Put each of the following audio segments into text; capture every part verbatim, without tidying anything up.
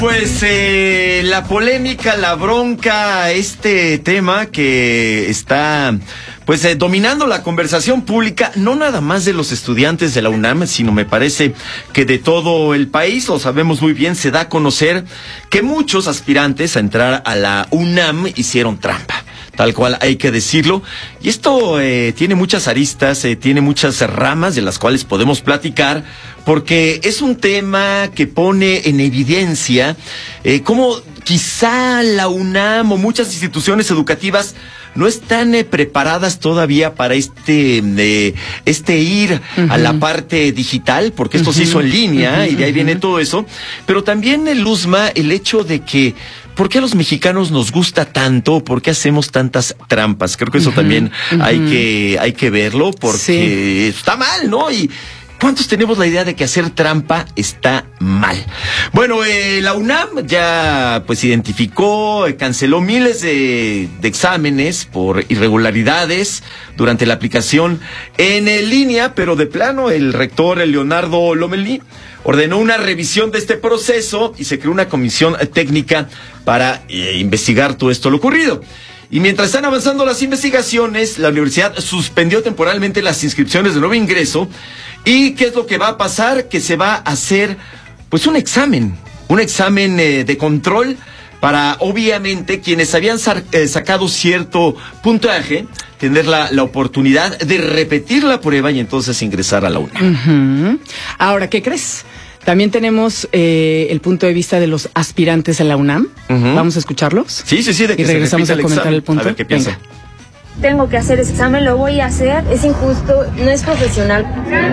Pues eh, la polémica, la bronca, este tema que está pues eh, dominando la conversación pública, no nada más de los estudiantes de la UNAM, sino me parece que de todo el país, lo sabemos muy bien, se da a conocer que muchos aspirantes a entrar a la UNAM hicieron trampa. Tal cual hay que decirlo. Y esto eh, tiene muchas aristas, eh, tiene muchas ramas de las cuales podemos platicar, porque es un tema que pone en evidencia eh, cómo quizá la UNAM o muchas instituciones educativas no están eh, preparadas todavía para este eh, este ir uh-huh. a la parte digital, porque esto uh-huh. se hizo en línea uh-huh. y de ahí viene todo eso. Pero también, eh, Luzma, el hecho de que ¿por qué a los mexicanos nos gusta tanto? ¿Por qué hacemos tantas trampas? Creo que eso uh-huh, también uh-huh. hay que hay que verlo, porque sí. está mal, ¿no? Y ¿cuántos tenemos la idea de que hacer trampa está mal? Bueno, eh, la UNAM ya pues identificó, eh, canceló miles de, de exámenes por irregularidades durante la aplicación en línea, pero de plano el rector el Leonardo Lomelí ordenó una revisión de este proceso y se creó una comisión técnica para eh, investigar todo esto lo ocurrido. Y mientras están avanzando las investigaciones, la universidad suspendió temporalmente las inscripciones de nuevo ingreso. ¿Y qué es lo que va a pasar? Que se va a hacer pues un examen, un examen eh, de control para, obviamente, quienes habían sa- eh, sacado cierto puntaje, tener la, la oportunidad de repetir la prueba y entonces ingresar a la UNAM. Uh-huh. Ahora, ¿qué crees? También tenemos eh, el punto de vista de los aspirantes a la UNAM. Uh-huh. ¿Vamos a escuclarlos? Sí, sí, sí. De que y regresamos se a comentar examen. el punto. A ver qué piensa. Tengo que hacer ese examen, lo voy a hacer, es injusto, no es profesional.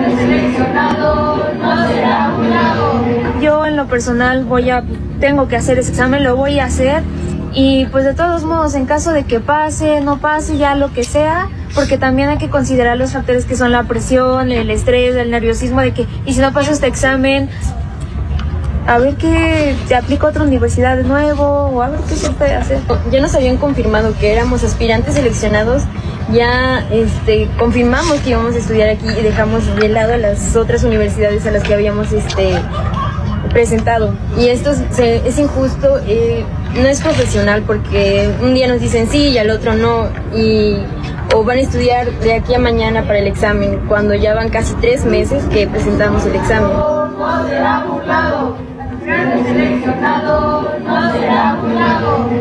Yo en lo personal voy a, tengo que hacer ese examen, lo voy a hacer y pues de todos modos en caso de que pase, no pase, ya lo que sea, porque también hay que considerar los factores que son la presión, el estrés, el nerviosismo de que, y si no paso este examen, a ver qué, te aplico a otra universidad de nuevo, o a ver qué se puede hacer. Ya nos habían confirmado que éramos aspirantes seleccionados, ya este, confirmamos que íbamos a estudiar aquí y dejamos de lado a las otras universidades a las que habíamos este, presentado. Y esto es, se, es injusto, eh, no es profesional, porque un día nos dicen sí y al otro no, y o van a estudiar de aquí a mañana para el examen, cuando ya van casi tres meses que presentamos el examen. No será burlado. Seleccionado, no será burlado.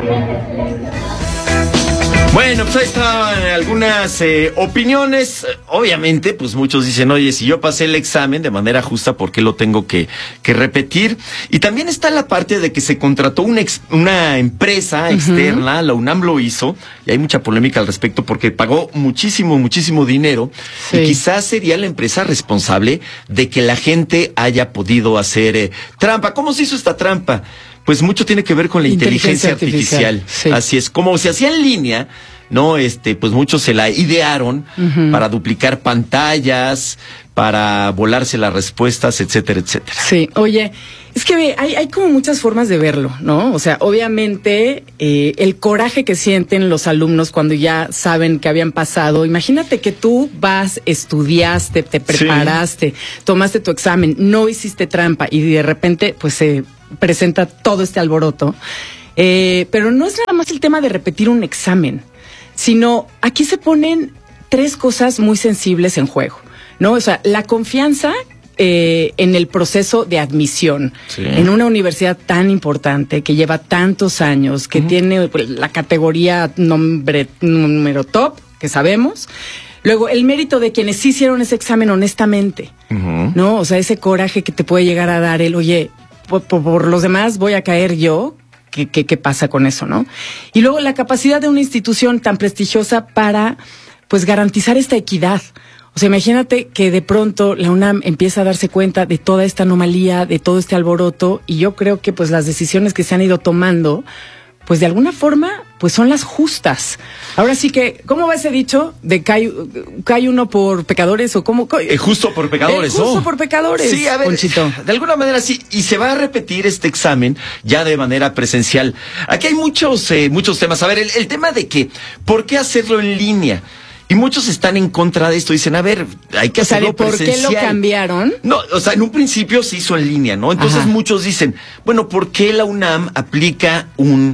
Bueno, pues ahí están algunas eh, opiniones. Obviamente, pues muchos dicen, oye, si yo pasé el examen de manera justa, ¿por qué lo tengo que, que repetir? Y también está la parte de que se contrató una, ex, una empresa uh-huh. externa, la UNAM lo hizo, y hay mucha polémica al respecto porque pagó muchísimo, muchísimo dinero, sí. y quizás sería la empresa responsable de que la gente haya podido hacer eh, trampa. ¿Cómo se hizo esta trampa? Pues mucho tiene que ver con la inteligencia, inteligencia artificial. artificial. Sí. Así es, como se hacía en línea, ¿no? Este, pues muchos se la idearon uh-huh. para duplicar pantallas, para volarse las respuestas, etcétera, etcétera. Sí, oye, es que hay, hay como muchas formas de verlo, ¿no? O sea, obviamente, eh, el coraje que sienten los alumnos cuando ya saben que habían pasado. Imagínate que tú vas, estudiaste, te preparaste, sí. tomaste tu examen, no hiciste trampa y de repente, pues se eh, presenta todo este alboroto. Eh, pero no es nada más el tema de repetir un examen, sino aquí se ponen tres cosas muy sensibles en juego, ¿no? O sea, la confianza eh, en el proceso de admisión sí. en una universidad tan importante que lleva tantos años, que uh-huh. tiene pues, la categoría nombre, número top, que sabemos. Luego, el mérito de quienes sí hicieron ese examen honestamente, uh-huh. ¿no? O sea, ese coraje que te puede llegar a dar el, oye, por, por, por los demás voy a caer yo. ¿Qué, qué, ¿Qué pasa con eso, no? Y luego la capacidad de una institución tan prestigiosa para, pues, garantizar esta equidad. O sea, imagínate que de pronto la UNAM empieza a darse cuenta de toda esta anomalía, de todo este alboroto, y yo creo que, pues, las decisiones que se han ido tomando, pues, de alguna forma, pues, son las justas. Ahora sí que, ¿cómo va ese dicho? De cae, cae uno por pecadores o cómo... Eh, justo por pecadores, eh, Justo ¿no? por pecadores, sí, a ver, Ponchito. De alguna manera sí, y se va a repetir este examen ya de manera presencial. Aquí hay muchos, eh, muchos temas. A ver, el, el tema de que, ¿por qué hacerlo en línea? Y muchos están en contra de esto. Dicen, a ver, hay que o sea, hacerlo ¿por presencial. qué lo cambiaron? No, o sea, en un principio se hizo en línea, ¿no? Entonces Ajá. muchos dicen, bueno, ¿por qué la UNAM aplica un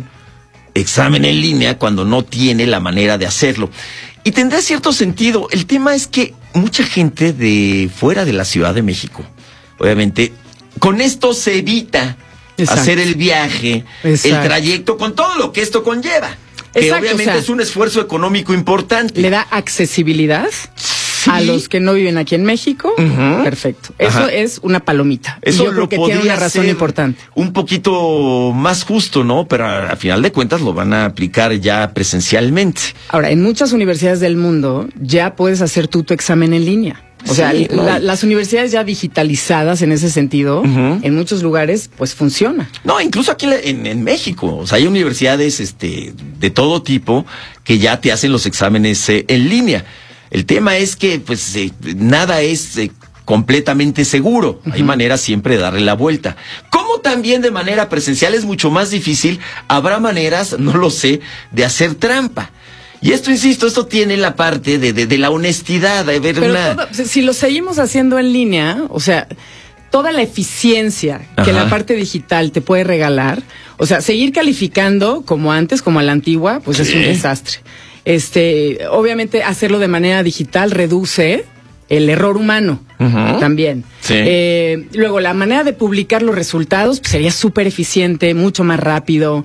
examen en línea cuando no tiene la manera de hacerlo? Y tendrá cierto sentido. El tema es que mucha gente de fuera de la Ciudad de México, obviamente, con esto se evita Exacto. hacer el viaje, Exacto. el trayecto, con todo lo que esto conlleva. Que Exacto, obviamente o sea, es un esfuerzo económico importante. Le da accesibilidad Sí. a los que no viven aquí en México. Ujú. Perfecto. Eso Ajá. es una palomita. Eso y yo creo lo que tiene podría una razón ser importante. un poquito más justo, ¿no? Pero a, a final de cuentas lo van a aplicar ya presencialmente. Ahora, en muchas universidades del mundo ya puedes hacer tú tu examen en línea. O sea, Sí, no. la- las universidades ya digitalizadas en ese sentido, Ujú. en muchos lugares, pues funciona. No, incluso aquí en, la- en, en México, o sea, hay universidades este, de todo tipo que ya te hacen los exámenes eh, en línea. El tema es que, pues, eh, nada es eh, completamente seguro. Hay maneras siempre de darle la vuelta. Como también de manera presencial es mucho más difícil, habrá maneras, no lo sé, de hacer trampa. Y esto, insisto, esto tiene la parte de, de, de la honestidad, de ver Pero una... todo- si lo seguimos haciendo en línea, o sea, toda la eficiencia que Ajá. la parte digital te puede regalar, o sea, seguir calificando como antes, como a la antigua, pues es Sí. un desastre. Este, obviamente hacerlo de manera digital reduce el error humano Ujú. también. Sí. Eh, luego, la manera de publicar los resultados pues, sería súper eficiente, mucho más rápido,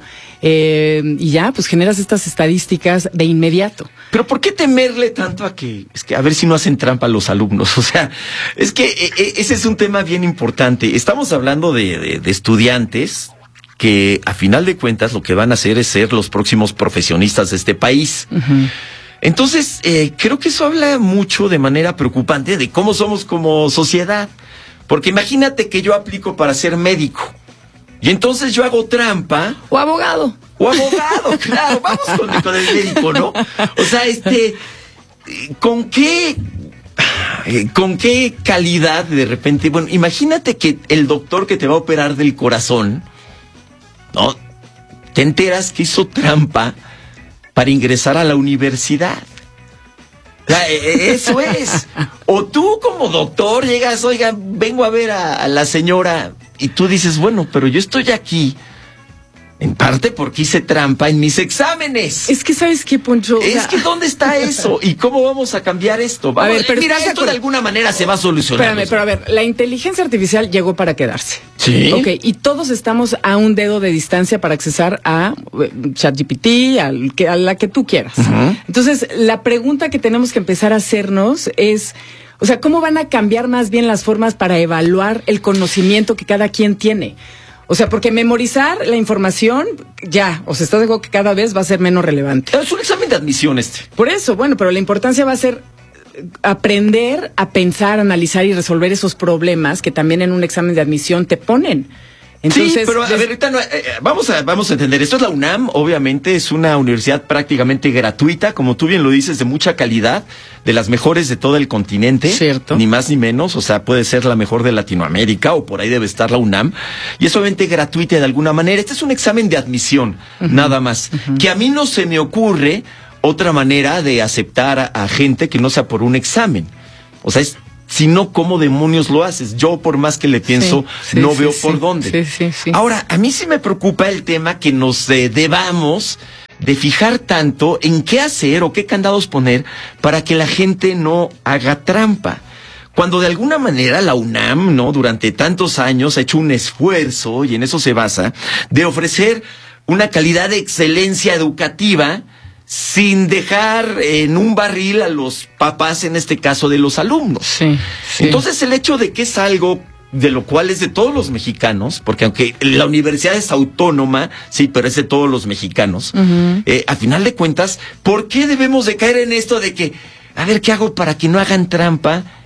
eh, y ya, pues generas estas estadísticas de inmediato. Pero ¿por qué temerle tanto a que, es que a ver si no hacen trampa los alumnos? O sea, es que eh, eh, ese es un tema bien importante. Estamos hablando de, de, de estudiantes que a final de cuentas lo que van a hacer es ser los próximos profesionistas de este país. Ujú. Entonces, eh, creo que eso habla mucho de manera preocupante de cómo somos como sociedad. Porque imagínate que yo aplico para ser médico y entonces yo hago trampa. O abogado. O abogado, claro, vamos con, con el médico, ¿no? O sea, este, ¿con qué, eh, con qué calidad de repente? Bueno, imagínate que el doctor que te va a operar del corazón, ¿no? Te enteras que hizo trampa para ingresar a la universidad. O sea, eh, eso es. O tú como doctor llegas, oiga, vengo a ver a, a la señora y tú dices, bueno, pero yo estoy aquí en parte porque hice trampa en mis exámenes. Es que, ¿sabes qué, Poncho? O Es sea, que ¿dónde está eso? ¿Y cómo vamos a cambiar esto? Vamos, A ver, pero mira, ¿estás de esto de acuerdo? alguna manera se va a solucionar. Espérame, pero a ver, la inteligencia artificial llegó para quedarse. Sí. Ok, y todos estamos a un dedo de distancia para accesar a eh, ChatGPT, al que- a la que tú quieras. Ujú. Entonces, la pregunta que tenemos que empezar a hacernos es, o sea, ¿cómo van a cambiar más bien las formas para evaluar el conocimiento que cada quien tiene? O sea, porque memorizar la información, ya, o sea, estás de acuerdo que cada vez va a ser menos relevante. Es un examen de admisión este. Por eso, bueno, pero la importancia va a ser eh, aprender a pensar, analizar y resolver esos problemas que también en un examen de admisión te ponen. Entonces, sí, pero a des- ver, ahorita no, eh, eh, vamos a vamos a entender. Esto es la UNAM, obviamente es una universidad prácticamente gratuita, como tú bien lo dices, de mucha calidad, de las mejores de todo el continente. Cierto. Ni más ni menos, o sea, puede ser la mejor de Latinoamérica o por ahí debe estar la UNAM. Y es obviamente gratuita de alguna manera. Este es un examen de admisión, nada más. Que a mí no se me ocurre otra manera de aceptar a, a gente que no sea por un examen. O sea, es si no, ¿cómo demonios lo haces? Yo, por más que le pienso, Sí, sí, no sí, veo sí. por dónde. Sí, sí, sí. Ahora, a mí sí me preocupa el tema que nos eh, debamos de fijar tanto en qué hacer o qué candados poner para que la gente no haga trampa. Cuando de alguna manera la UNAM, ¿no? Durante tantos años ha hecho un esfuerzo, y en eso se basa, de ofrecer una calidad de excelencia educativa sin dejar en un barril a los papás, en este caso de los alumnos. Sí, sí. Entonces el hecho de que es algo de lo cual es de todos los mexicanos, porque aunque la universidad es autónoma, sí, pero es de todos los mexicanos, Ujú. eh, a final de cuentas, ¿por qué debemos de caer en esto de que, a ver, ¿qué hago para que no hagan trampa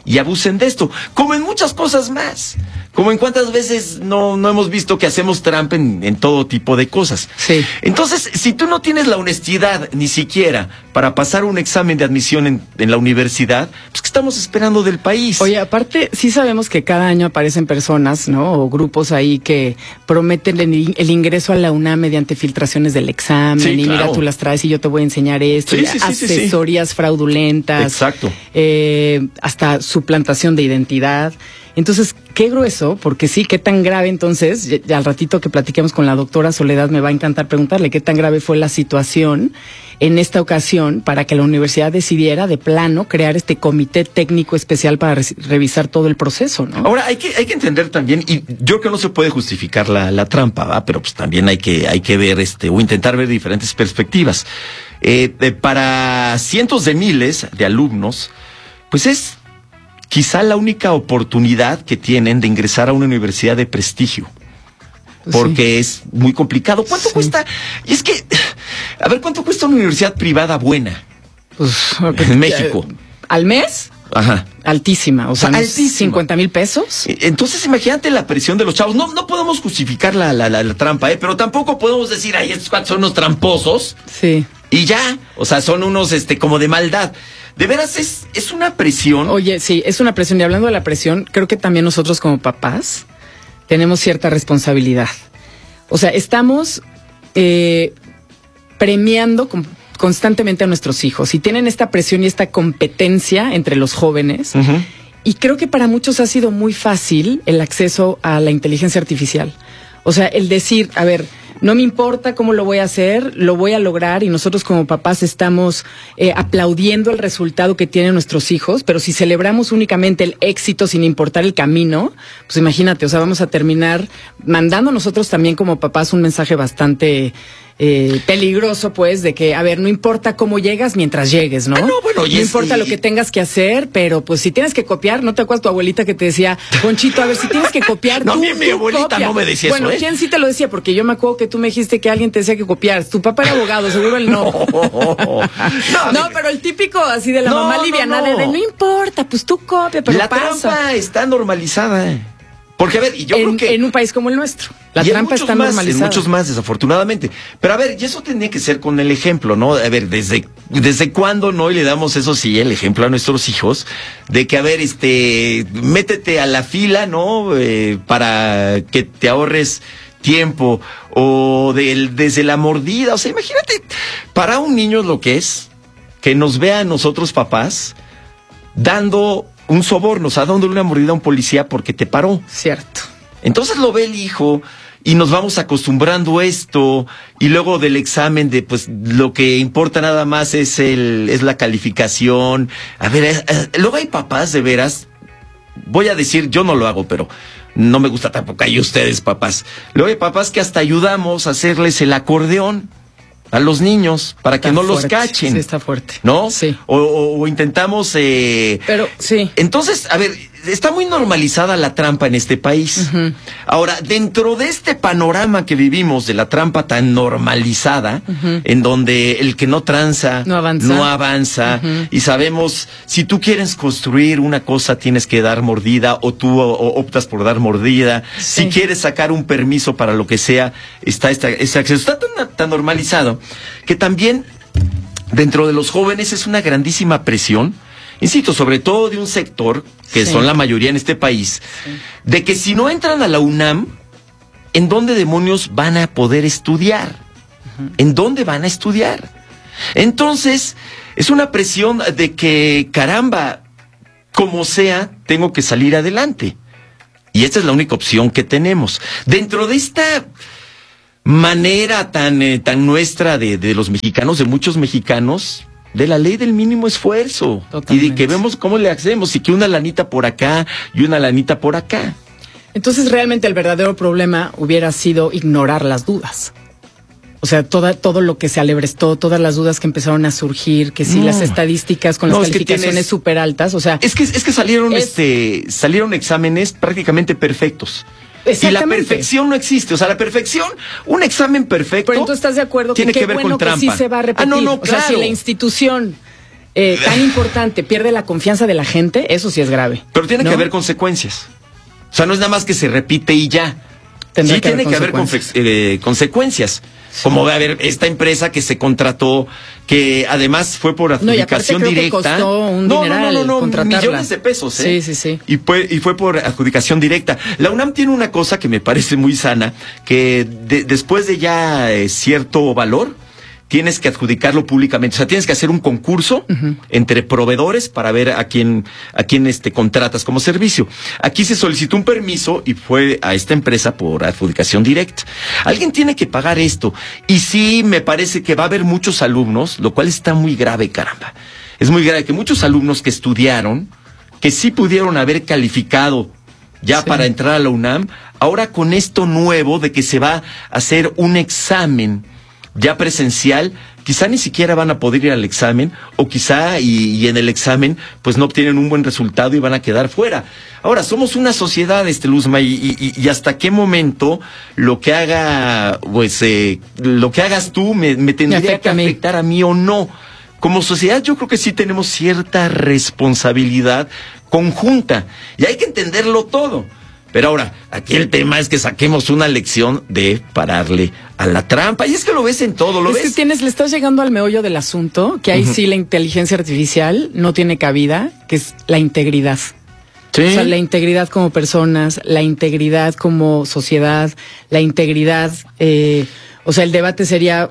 y abusen de esto, como en muchas cosas más. Como en cuántas veces no, no hemos visto que hacemos trampa en, en todo tipo de cosas. Sí. Entonces, si tú no tienes la honestidad ni siquiera para pasar un examen de admisión en, en la universidad, pues ¿qué estamos esperando del país? Oye, aparte, sí sabemos que cada año aparecen personas, ¿no? O grupos ahí que prometen el, el ingreso a la UNAM mediante filtraciones del examen. Sí, y claro. Mira, tú las traes y yo te voy a enseñar esto. Sí, y sí, sí, sí, sí. asesorías fraudulentas. Exacto. Eh, hasta suplantación de identidad. Entonces, qué grueso, porque sí, qué tan grave entonces, ya, ya al ratito que platiquemos con la doctora Soledad me va a encantar preguntarle qué tan grave fue la situación en esta ocasión para que la universidad decidiera de plano crear este comité técnico especial para re revisar todo el proceso, ¿no? Ahora, hay que, hay que entender también, y yo creo que no se puede justificar la, la trampa, ¿va? Pero pues también hay que, hay que ver, este, o intentar ver diferentes perspectivas. Eh, eh, para cientos de miles de alumnos, pues es quizá la única oportunidad que tienen de ingresar a una universidad de prestigio. Porque sí. es muy complicado. ¿Cuánto sí. cuesta? Y es que, a ver, ¿cuánto cuesta una universidad privada buena? Pues, en México. ¿Al mes? Ajá. Altísima, o sea, cincuenta mil pesos. Entonces, imagínate la presión de los chavos. No, no podemos justificar la, la, la, la trampa, ¿eh? Pero tampoco podemos decir, ay, estos cuatro son unos tramposos. Sí. Y ya, o sea, son unos, este, como de maldad. De veras, es, es una presión. Oye, sí, es una presión. Y hablando de la presión, creo que también nosotros como papás tenemos cierta responsabilidad. O sea, estamos eh, premiando con, constantemente a nuestros hijos y tienen esta presión y esta competencia entre los jóvenes. Uh-huh. Y creo que para muchos ha sido muy fácil el acceso a la inteligencia artificial. O sea, el decir, a ver, no me importa cómo lo voy a hacer, lo voy a lograr, y nosotros como papás estamos eh, aplaudiendo el resultado que tienen nuestros hijos, pero si celebramos únicamente el éxito sin importar el camino, pues imagínate, o sea, vamos a terminar mandando nosotros también como papás un mensaje bastante eh, peligroso, pues, de que, a ver, no importa cómo llegas mientras llegues, ¿no? Ah, no, bueno, no y es, importa y... lo que tengas que hacer, pero pues si tienes que copiar, ¿no te acuerdas tu abuelita que te decía, Ponchito, a ver, si tienes que copiar, no, tú, mi, mi tú abuelita copia? no me decía bueno, eso, ¿eh? ¿quién sí te lo decía? Porque yo me acuerdo que tú me dijiste que alguien te decía que copiar. Tu papá era abogado, seguro él no. No, no, no pero el típico así de la no, mamá liviana no, no. de, de no importa, pues tú copia, pero la pasa. trampa está normalizada. Porque, a ver, y yo en, creo que... En un país como el nuestro. La y trampa está más, normalizada. En muchos más, desafortunadamente. Pero, a ver, y eso tenía que ser con el ejemplo, ¿no? A ver, ¿desde, desde cuándo no? Y le damos, eso sí, el ejemplo a nuestros hijos, de que, a ver, este, métete a la fila, ¿no? Eh, para que te ahorres tiempo, o del, desde la mordida. O sea, imagínate, para un niño lo que es, que nos vea a nosotros papás, dando un soborno, o sea, dándole una mordida a un policía porque te paró. Cierto. Entonces lo ve el hijo y nos vamos acostumbrando a esto, y luego del examen de, pues, lo que importa nada más es el, es la calificación. A ver, eh, eh, luego hay papás de veras, voy a decir, yo no lo hago, pero no me gusta tampoco, hay ustedes papás. Luego hay papás que hasta ayudamos a hacerles el acordeón a los niños para que está no fuerte, los cachen. Sí, está fuerte. ¿No? Sí. O, o, o intentamos... Eh... Pero, sí. Entonces, a ver, está muy normalizada la trampa en este país. Uh-huh. Ahora, dentro de este panorama que vivimos de la trampa tan normalizada, uh-huh. en donde el que no tranza, no avanza, no avanza uh-huh. y sabemos, si tú quieres construir una cosa, tienes que dar mordida, o tú o, o optas por dar mordida. Sí. Si quieres sacar un permiso para lo que sea, está este, este acceso. Está tan, tan normalizado que también dentro de los jóvenes es una grandísima presión, insisto, sobre todo de un sector, que sí. son la mayoría en este país, sí. de que si no entran a la UNAM, ¿en dónde demonios van a poder estudiar? Uh-huh. ¿En dónde van a estudiar? Entonces, es una presión de que, caramba, como sea, tengo que salir adelante. Y esta es la única opción que tenemos. Dentro de esta manera tan, eh, tan nuestra de, de los mexicanos, de muchos mexicanos, de la ley del mínimo esfuerzo. Totalmente. Y de que vemos cómo le hacemos, y que una lanita por acá y una lanita por acá. Entonces, realmente el verdadero problema hubiera sido ignorar las dudas. O sea, toda, todo lo que se alebrestó, todas las dudas que empezaron a surgir, que si no. las estadísticas con no, las calificaciones súper altas, o sea... Es que, es que salieron, es, este, salieron exámenes prácticamente perfectos. Y la perfección no existe. O sea, la perfección, un examen perfecto. Pero tú estás de acuerdo que tiene qué que ver bueno con trampa. Que sí se va a repetir. Ah, no, no, claro. O sea, si la institución eh, tan importante pierde la confianza de la gente, eso sí es grave. Pero tiene ¿no? que haber consecuencias. O sea, no es nada más que se repite y ya. Tendrá sí que tiene haber que haber consecuencias. eh, consecuencias. Sí. Como va a haber esta empresa que se contrató, que además fue por adjudicación no, y directa. Que costó un no, dineral no, no, no, no millones de pesos, ¿eh? Sí, sí, sí. Y fue, y fue por adjudicación directa. La UNAM tiene una cosa que me parece muy sana, que de, después de ya eh, cierto valor, tienes que adjudicarlo públicamente. O sea, tienes que hacer un concurso uh-huh. entre proveedores para ver a quién, a quién este, contratas como servicio. Aquí se solicitó un permiso y fue a esta empresa por adjudicación directa. Alguien tiene que pagar esto. Y sí, me parece que va a haber muchos alumnos, lo cual está muy grave, caramba. Es muy grave que muchos alumnos que estudiaron, que sí pudieron haber calificado ya sí. para entrar a la UNAM, ahora con esto nuevo de que se va a hacer un examen ya presencial, quizá ni siquiera van a poder ir al examen, o quizá y, y en el examen pues no obtienen un buen resultado y van a quedar fuera. Ahora, somos una sociedad, este Luzma, y, y, y hasta qué momento lo que haga, pues, eh, lo que hagas tú me, me tendría me que afectar a mí o no. Como sociedad yo creo que sí tenemos cierta responsabilidad conjunta, y hay que entenderlo todo. Pero ahora, aquí el tema es que saquemos una lección de pararle a la trampa. Y es que lo ves en todo, ¿lo es ves? Que tienes, le estás llegando al meollo del asunto, que ahí uh-huh. sí la inteligencia artificial no tiene cabida, que es la integridad. ¿Sí? O sea, la integridad como personas, la integridad como sociedad, la integridad, eh, o sea, el debate sería,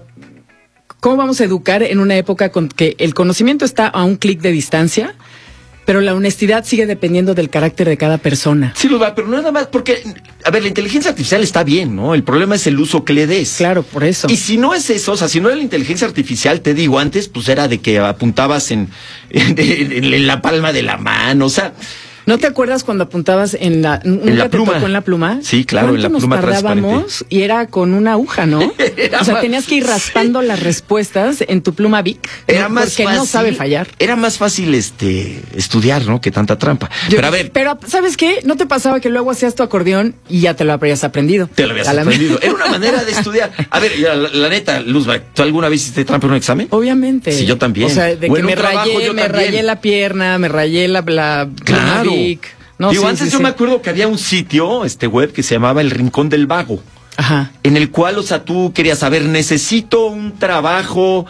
¿cómo vamos a educar en una época con que el conocimiento está a un clic de distancia? Pero la honestidad sigue dependiendo del carácter de cada persona. Sí, lo va, pero nada más, porque, a ver, la inteligencia artificial está bien, ¿no? El problema es el uso que le des. Claro, por eso. Y si no es eso, o sea, si no era la inteligencia artificial, te digo, antes, pues era de que apuntabas en, en, en, en la palma de la mano, o sea... ¿No te acuerdas cuando apuntabas en la, en la pluma? ¿Con la pluma? Sí, claro, en la pluma transparente. Y era con una aguja, ¿no? O sea, más, tenías que ir raspando sí. las respuestas en tu pluma Bic. Era ¿no? más Porque fácil, no sabe fallar. Era más fácil este estudiar, ¿no? Que tanta trampa. Yo, pero a ver. Pero, ¿sabes qué? ¿No te pasaba que luego hacías tu acordeón y ya te lo habrías aprendido? Te lo habías aprendido. Era una manera de estudiar. A ver, la, la neta, Luzma, ¿tú alguna vez hiciste trampa en un examen? Obviamente. Sí, yo también. O sea, de o que me trabajo, rayé, me también. rayé la pierna, me rayé la, la pluma claro. Bic. No, Digo, sí, antes sí, yo sí. me acuerdo que había un sitio, este web, que se llamaba El Rincón del Vago. Ajá. En el cual, o sea, tú querías saber, necesito un trabajo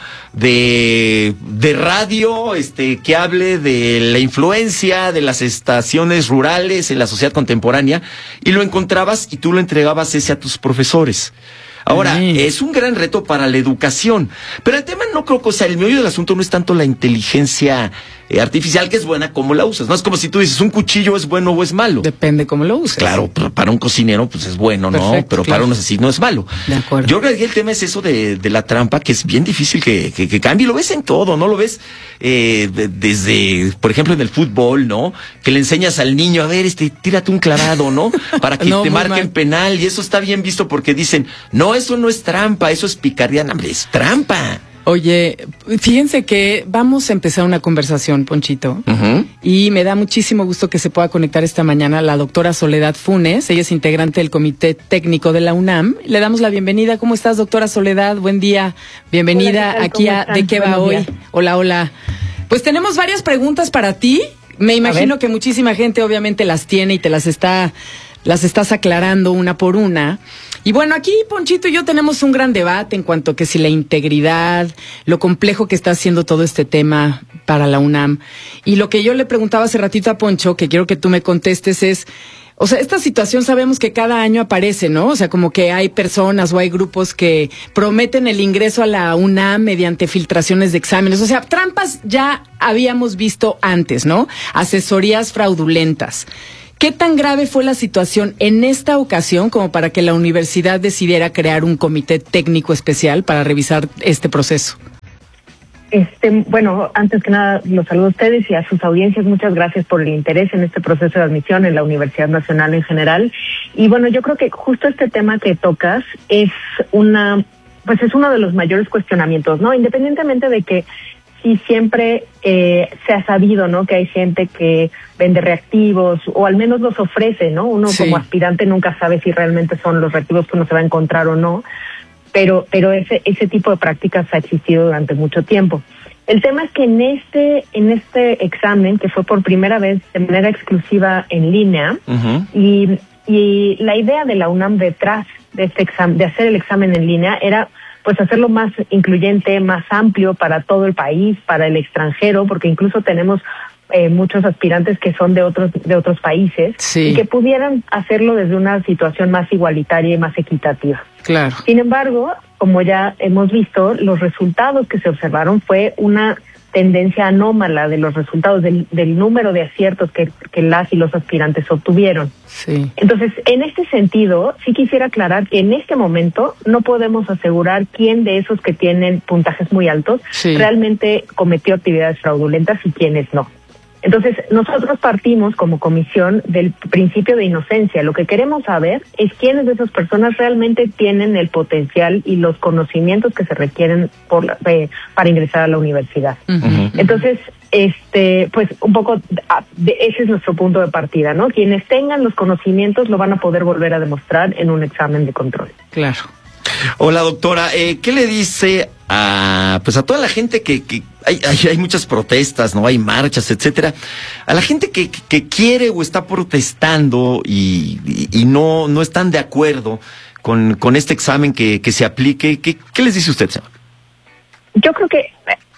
de, de radio, este, que hable de la influencia de las estaciones rurales en la sociedad contemporánea, y lo encontrabas y tú lo entregabas ese a tus profesores. Ahora, sí. es un gran reto para la educación, pero el tema no creo que, o sea, el meollo del asunto no es tanto la inteligencia eh, artificial, que es buena, como la usas, no es como si tú dices, un cuchillo es bueno o es malo. Depende cómo lo uses. Claro, para un cocinero pues es bueno, Perfecto, ¿no? Pero claro. para un asesino es malo. De acuerdo. Yo creo que el tema es eso de, de la trampa, que es bien difícil que, que, que cambie, lo ves en todo, ¿no? Lo ves eh, de, desde, por ejemplo, en el fútbol, ¿no? Que le enseñas al niño, a ver, este, tírate un clavado, ¿no? Para que no, te marquen mal. penal, y eso está bien visto porque dicen, no, eso no es trampa, eso es picardía, no, hombre, es trampa. Oye, fíjense que vamos a empezar una conversación, Ponchito, uh-huh. y me da muchísimo gusto que se pueda conectar esta mañana la doctora Soledad Funes. Ella es integrante del Comité Técnico de la UNAM. Le damos la bienvenida. ¿Cómo estás, doctora Soledad? Buen día. Bienvenida hola, aquí a ¿De qué va hoy? Hola, hola. Pues tenemos varias preguntas para ti. Me imagino que muchísima gente obviamente las tiene y te las está... las estás aclarando una por una. Y bueno, aquí Ponchito y yo tenemos un gran debate en cuanto a que si la integridad, lo complejo que está haciendo todo este tema para la UNAM. Y lo que yo le preguntaba hace ratito a Poncho, que quiero que tú me contestes, es, o sea, esta situación sabemos que cada año aparece, ¿no? O sea, como que hay personas o hay grupos que prometen el ingreso a la UNAM mediante filtraciones de exámenes. O sea, trampas ya habíamos visto antes, ¿no? Asesorías fraudulentas. ¿Qué tan grave fue la situación en esta ocasión como para que la universidad decidiera crear un comité técnico especial para revisar este proceso? Este, bueno, antes que nada, los saludo a ustedes y a sus audiencias. Muchas gracias por el interés en este proceso de admisión en la Universidad Nacional en general. Y bueno, yo creo que justo este tema que tocas es una, pues es uno de los mayores cuestionamientos, ¿no? Independientemente de que sí siempre eh, se ha sabido, ¿no? Que hay gente que vende reactivos o al menos los ofrece, ¿no? Uno sí. como aspirante nunca sabe si realmente son los reactivos que uno se va a encontrar o no. Pero, pero ese, ese tipo de prácticas ha existido durante mucho tiempo. El tema es que en este en este examen, que fue por primera vez de manera exclusiva en línea, uh-huh. y, y la idea de la UNAM detrás de este examen, de hacer el examen en línea, era pues hacerlo más incluyente, más amplio para todo el país, para el extranjero, porque incluso tenemos eh, muchos aspirantes que son de otros de otros países, sí. y que pudieran hacerlo desde una situación más igualitaria y más equitativa. Claro. Sin embargo, como ya hemos visto, los resultados que se observaron fue una tendencia anómala de los resultados del, del número de aciertos que, que las y los aspirantes obtuvieron. Sí. Entonces, en este sentido, sí quisiera aclarar que en este momento no podemos asegurar quién de esos que tienen puntajes muy altos sí. realmente cometió actividades fraudulentas y quiénes no. Entonces, nosotros partimos como comisión del principio de inocencia. Lo que queremos saber es quiénes de esas personas realmente tienen el potencial y los conocimientos que se requieren por la, eh, para ingresar a la universidad. Uh-huh. Entonces, este, pues un poco de, ese es nuestro punto de partida, ¿no? Quienes tengan los conocimientos lo van a poder volver a demostrar en un examen de control. Claro. Hola, doctora. Eh, ¿Qué le dice a pues a toda la gente que, que hay, hay, hay muchas protestas, no hay marchas, etcétera? A la gente que, que quiere o está protestando y, y, y no no están de acuerdo con, con este examen que, que se aplique, ¿qué, qué les dice usted, señor? Yo creo que,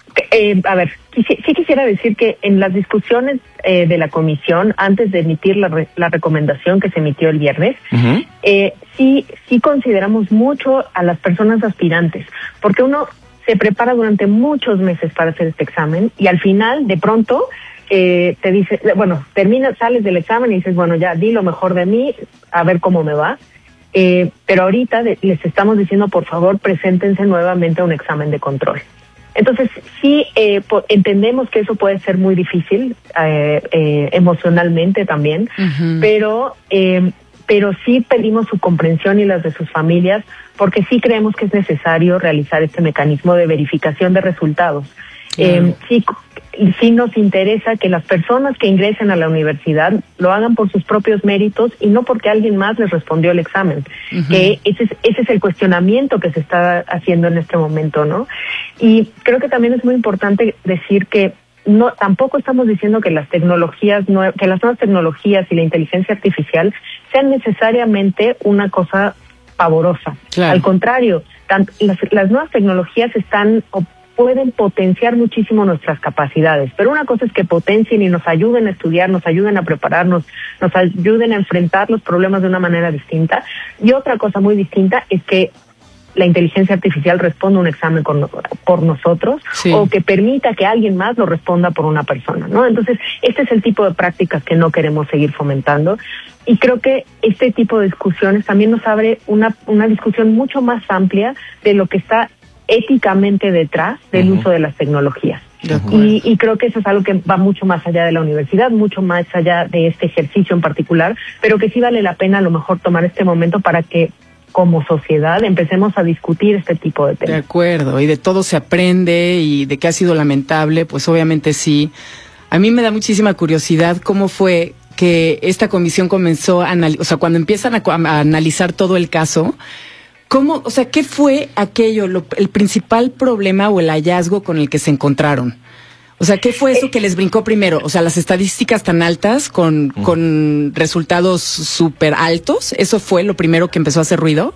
eh, a ver, sí, sí quisiera decir que en las discusiones eh, de la comisión, antes de emitir la, re, la recomendación que se emitió el viernes, uh-huh. eh, sí, sí consideramos mucho a las personas aspirantes, porque uno se prepara durante muchos meses para hacer este examen y al final, de pronto, eh, te dice, bueno, terminas, sales del examen y dices, bueno, ya di lo mejor de mí, a ver cómo me va. Eh, pero ahorita de, les estamos diciendo, por favor, preséntense nuevamente a un examen de control. Entonces, sí, eh, po- entendemos que eso puede ser muy difícil, eh, eh, emocionalmente también, uh-huh. pero eh, pero sí pedimos su comprensión y las de sus familias, porque sí creemos que es necesario realizar este mecanismo de verificación de resultados. Uh-huh. Eh, sí, sí nos interesa que las personas que ingresen a la universidad lo hagan por sus propios méritos y no porque alguien más les respondió el examen. Uh-huh. Que ese es, ese es el cuestionamiento que se está haciendo en este momento, ¿no? Y creo que también es muy importante decir que no, tampoco estamos diciendo que las tecnologías, que las nuevas tecnologías y la inteligencia artificial sean necesariamente una cosa pavorosa. Claro. Al contrario, tanto, las, las nuevas tecnologías están o pueden potenciar muchísimo nuestras capacidades, pero una cosa es que potencien y nos ayuden a estudiar, nos ayuden a prepararnos, nos ayuden a enfrentar los problemas de una manera distinta, y otra cosa muy distinta es que la inteligencia artificial responda un examen con, por nosotros, sí. o que permita que alguien más lo responda por una persona, ¿no? Entonces, este es el tipo de prácticas que no queremos seguir fomentando, y creo que este tipo de discusiones también nos abre una, una discusión mucho más amplia de lo que está éticamente detrás del uh-huh. uso de las tecnologías. Y, y creo que eso es algo que va mucho más allá de la universidad, mucho más allá de este ejercicio en particular, pero que sí vale la pena a lo mejor tomar este momento para que como sociedad empecemos a discutir este tipo de temas. De acuerdo, y de todo se aprende, y de que ha sido lamentable, pues obviamente sí. A mí me da muchísima curiosidad cómo fue que esta comisión comenzó a analizar, o sea, cuando empiezan a, a analizar todo el caso, ¿cómo, o sea, qué fue aquello, lo, el principal problema o el hallazgo con el que se encontraron? O sea, ¿qué fue eso que les brincó primero? O sea, las estadísticas tan altas con, uh-huh. con resultados súper altos, ¿eso fue lo primero que empezó a hacer ruido?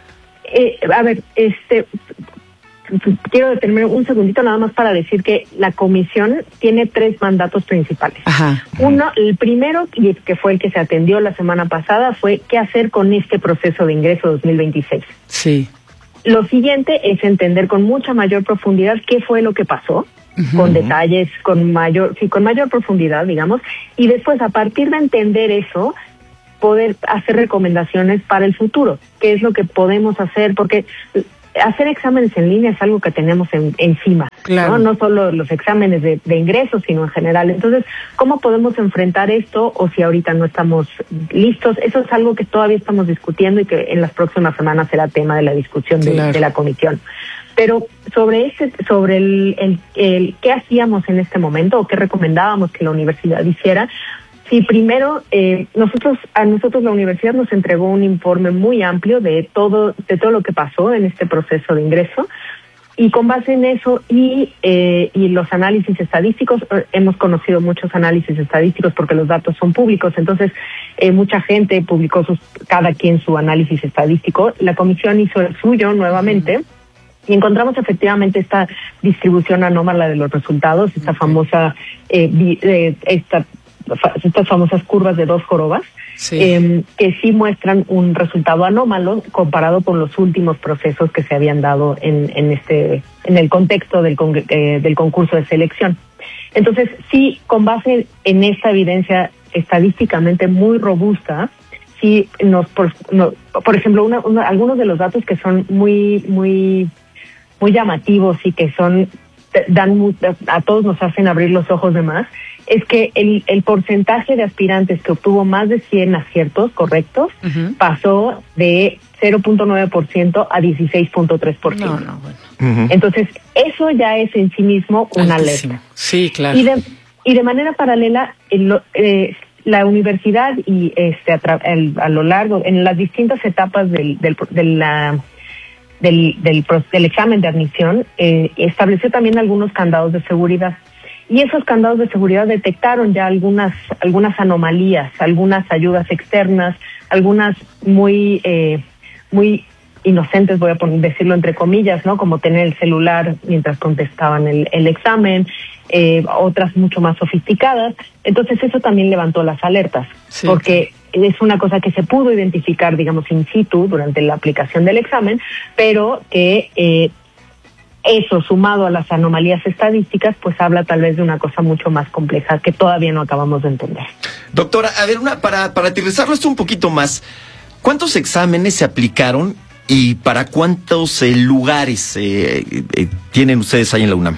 Eh, a ver, este, quiero detenerme un segundito nada más para decir que la comisión tiene tres mandatos principales. Ajá. Uno, el primero, y que fue el que se atendió la semana pasada, fue qué hacer con este proceso de ingreso dos mil veintiséis. Sí. Lo siguiente es entender con mucha mayor profundidad qué fue lo que pasó, uh-huh. con detalles, con mayor, sí, con mayor profundidad, digamos, y después, a partir de entender eso, poder hacer recomendaciones para el futuro, qué es lo que podemos hacer, porque hacer exámenes en línea es algo que tenemos en, encima, claro. ¿no? No solo los exámenes de, de ingresos, sino en general. Entonces, ¿cómo podemos enfrentar esto? O si ahorita no estamos listos, eso es algo que todavía estamos discutiendo y que en las próximas semanas será tema de la discusión de, claro. de la comisión. Pero sobre ese, sobre el, el, el qué hacíamos en este momento o qué recomendábamos que la universidad hiciera. Sí, primero, eh, nosotros, a nosotros la universidad nos entregó un informe muy amplio de todo, de todo lo que pasó en este proceso de ingreso, y con base en eso y, eh, y los análisis estadísticos, eh, hemos conocido muchos análisis estadísticos porque los datos son públicos, entonces eh, mucha gente publicó sus, cada quien su análisis estadístico. La comisión hizo el suyo nuevamente y encontramos efectivamente esta distribución anómala de los resultados, esta famosa, eh, vi, eh, esta, estas famosas curvas de dos jorobas. Sí. Eh, que sí muestran un resultado anómalo comparado con los últimos procesos que se habían dado en, en este en el contexto del, con, eh, del concurso de selección. Entonces, sí, con base en esta evidencia estadísticamente muy robusta, sí nos por, no, por ejemplo, una, una, algunos de los datos que son muy muy muy llamativos y que son dan muy, a todos nos hacen abrir los ojos de más, es que el, el porcentaje de aspirantes que obtuvo más de cien aciertos correctos uh-huh. pasó de cero punto nueve por ciento a dieciséis punto tres por ciento. No, no, bueno. Uh-huh. Entonces, eso ya es en sí mismo una alerta. Sí, claro. Y de, y de manera paralela, el, eh, la universidad y este a, tra- el, a lo largo, en las distintas etapas del, del, de la... Del, del, del examen de admisión, eh, estableció también algunos candados de seguridad. Y esos candados de seguridad detectaron ya algunas algunas anomalías, algunas ayudas externas, algunas muy eh, muy inocentes, voy a poner, decirlo entre comillas, ¿no? Como tener el celular mientras contestaban el, el examen, eh, otras mucho más sofisticadas. Entonces eso también levantó las alertas, sí. porque es una cosa que se pudo identificar, digamos, in situ durante la aplicación del examen, pero que eh, eso sumado a las anomalías estadísticas, pues habla tal vez de una cosa mucho más compleja que todavía no acabamos de entender. Doctora, a ver, una para, para aterrizarlo esto un poquito más, ¿cuántos exámenes se aplicaron y para cuántos eh, lugares eh, eh, tienen ustedes ahí en la UNAM?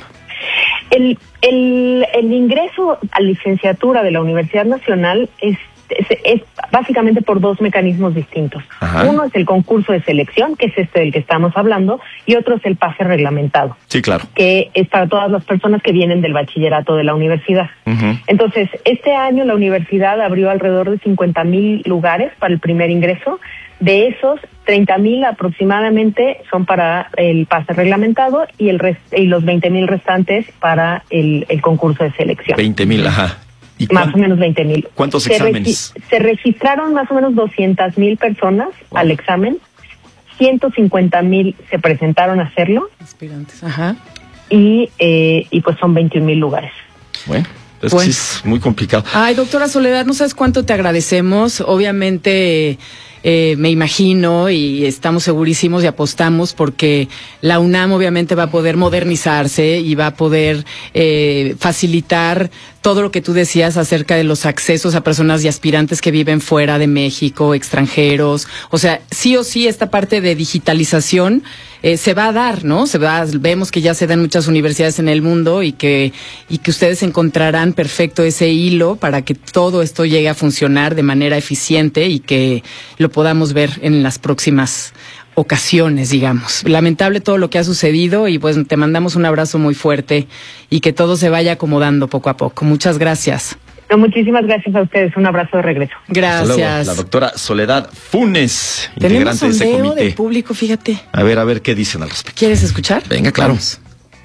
El, el, el ingreso a licenciatura de la Universidad Nacional es Es, es básicamente por dos mecanismos distintos. Ajá. Uno es el concurso de selección, que es este del que estamos hablando, y otro es el pase reglamentado. Sí, claro. Que es para todas las personas que vienen del bachillerato de la universidad. Uh-huh. Entonces, este año la universidad abrió alrededor de cincuenta mil lugares para el primer ingreso. De esos, treinta mil aproximadamente son para el pase reglamentado y el rest- y los veinte mil restantes para el, el concurso de selección. veinte mil, ajá. ¿Y más o menos veinte mil. ¿Cuántos se exámenes? Regi- se registraron más o menos doscientas mil personas wow. al examen. ciento cincuenta mil se presentaron a hacerlo. Aspirantes, ajá. Y, eh, y pues son veintiún mil lugares. Bueno. Es, bueno. que sí es muy complicado. Ay, doctora Soledad, no sabes cuánto te agradecemos. Obviamente, eh, me imagino y estamos segurísimos y apostamos porque la UNAM obviamente va a poder modernizarse y va a poder eh, facilitar todo lo que tú decías acerca de los accesos a personas y aspirantes que viven fuera de México, extranjeros. O sea, sí o sí esta parte de digitalización eh, se va a dar, ¿no? Se va, vemos que ya se dan muchas universidades en el mundo y que y que ustedes encontrarán perfecto ese hilo para que todo esto llegue a funcionar de manera eficiente y que lo podamos ver en las próximas ocasiones, digamos. Lamentable todo lo que ha sucedido y pues te mandamos un abrazo muy fuerte y que todo se vaya acomodando poco a poco. Muchas gracias. No, muchísimas gracias a ustedes. Un abrazo de regreso. Gracias. La doctora Soledad Funes, integrante de ese comité. Tenemos del público, fíjate. A ver, a ver qué dicen al respecto. ¿Quieres escuchar? Venga, claro. Vamos.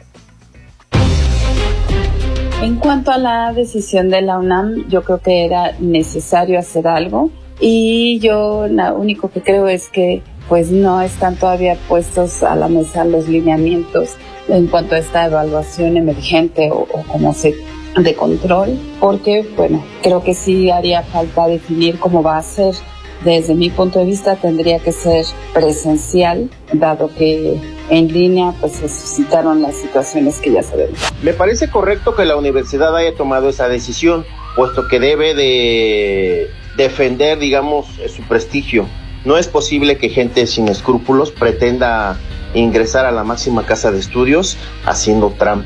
En cuanto a la decisión de la UNAM, yo creo que era necesario hacer algo y yo lo único que creo es que pues no están todavía puestos a la mesa los lineamientos en cuanto a esta evaluación emergente o, o como se de control, porque bueno, creo que sí haría falta definir cómo va a ser. Desde mi punto de vista tendría que ser presencial, dado que en línea pues se suscitaron las situaciones que ya sabemos. Me parece correcto que la universidad haya tomado esa decisión, puesto que debe de defender, digamos, su prestigio. No es posible que gente sin escrúpulos pretenda ingresar a la máxima casa de estudios haciendo trampa.